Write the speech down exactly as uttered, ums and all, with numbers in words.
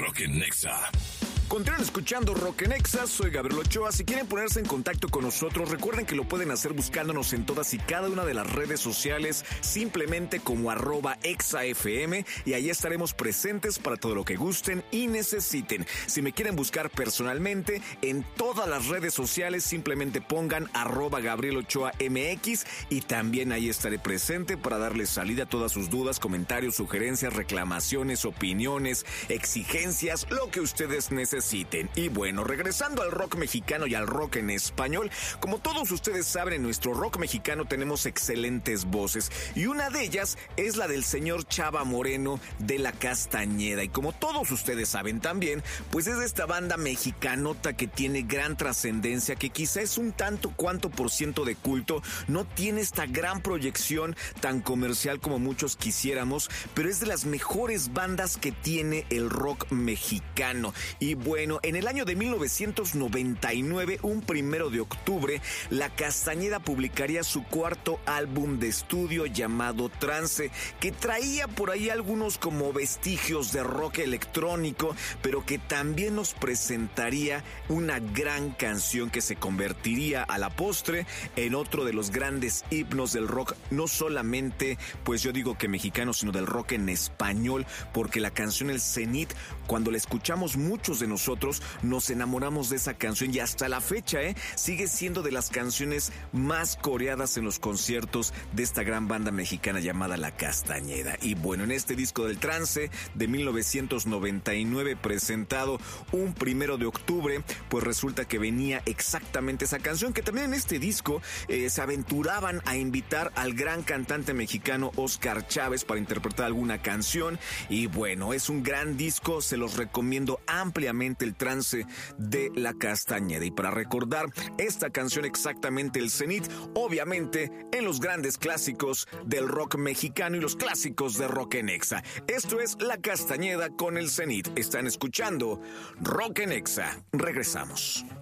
Rock en Nexa. Continúen escuchando Rock en Exa, soy Gabriel Ochoa. Si quieren ponerse en contacto con nosotros, recuerden que lo pueden hacer buscándonos en todas y cada una de las redes sociales, simplemente como arroba exafm, y ahí estaremos presentes para todo lo que gusten y necesiten. Si me quieren buscar personalmente, en todas las redes sociales simplemente pongan arroba Gabriel Ochoa M X, y también ahí estaré presente para darles salida a todas sus dudas, comentarios, sugerencias, reclamaciones, opiniones, exigencias, lo que ustedes necesiten. Y bueno, regresando al rock mexicano y al rock en español, como todos ustedes saben, en nuestro rock mexicano tenemos excelentes voces, y una de ellas es la del señor Chava Moreno de La Castañeda. Y como todos ustedes saben también, pues es de esta banda mexicanota que tiene gran trascendencia, que quizá es un tanto cuanto por ciento de culto, no tiene esta gran proyección tan comercial como muchos quisiéramos, pero es de las mejores bandas que tiene el rock mexicano. Y bueno, en el año de mil novecientos noventa y nueve, un primero de octubre, La Castañeda publicaría su cuarto álbum de estudio llamado Trance, que traía por ahí algunos como vestigios de rock electrónico, pero que también nos presentaría una gran canción que se convertiría a la postre en otro de los grandes himnos del rock, no solamente, pues yo digo que mexicano, sino del rock en español, porque la canción El Cenit, cuando la escuchamos muchos de nosotros nos enamoramos de esa canción, y hasta la fecha eh, sigue siendo de las canciones más coreadas en los conciertos de esta gran banda mexicana llamada La Castañeda. Y bueno, en este disco del Trance de mil novecientos noventa y nueve, presentado un primero de octubre, pues resulta que venía exactamente esa canción, que también en este disco eh, se aventuraban a invitar al gran cantante mexicano Oscar Chávez para interpretar alguna canción. Y bueno, es un gran disco, se los recomiendo ampliamente, el Trance de La Castañeda. Y para recordar esta canción exactamente, El Cenit, obviamente en los grandes clásicos del rock mexicano y los clásicos de Rock en Exa. Esto es La Castañeda con El Cenit. Están escuchando Rock en Exa. Regresamos.